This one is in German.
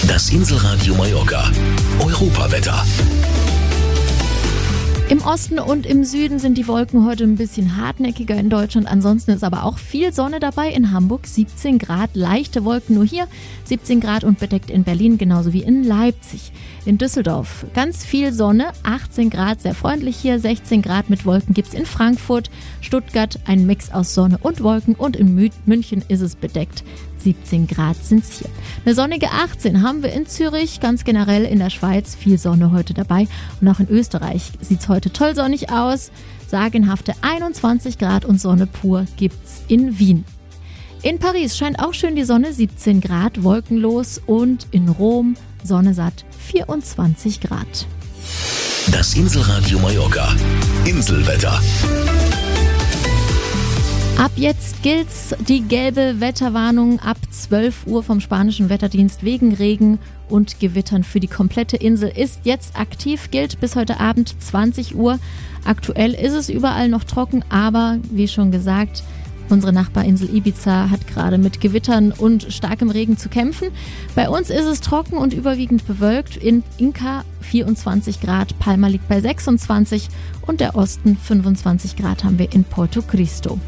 Das Inselradio Mallorca. Europawetter. Im Osten und im Süden sind die Wolken heute ein bisschen hartnäckiger in Deutschland. Ansonsten ist aber auch viel Sonne dabei. In Hamburg 17 Grad, leichte Wolken nur hier, 17 Grad und bedeckt in Berlin, genauso wie in Leipzig. In Düsseldorf ganz viel Sonne, 18 Grad, sehr freundlich hier, 16 Grad mit Wolken gibt's in Frankfurt, Stuttgart, ein Mix aus Sonne und Wolken und in München ist es bedeckt. 17 Grad sind's hier. Eine sonnige 18 haben wir in Zürich, ganz generell in der Schweiz viel Sonne heute dabei. Und auch in Österreich sieht's heute toll sonnig aus. Sagenhafte 21 Grad und Sonne pur gibt's in Wien. In Paris scheint auch schön die Sonne, 17 Grad, wolkenlos und in Rom Sonne satt, 24 Grad. Das Inselradio Mallorca. Inselwetter. Ab jetzt gilt's die gelbe Wetterwarnung ab 12 Uhr vom spanischen Wetterdienst wegen Regen und Gewittern für die komplette Insel ist jetzt aktiv, gilt bis heute Abend 20 Uhr. Aktuell ist es überall noch trocken, aber wie schon gesagt, unsere Nachbarinsel Ibiza hat gerade mit Gewittern und starkem Regen zu kämpfen. Bei uns ist es trocken und überwiegend bewölkt. In Inca 24 Grad, Palma liegt bei 26 und der Osten 25 Grad haben wir in Porto Cristo.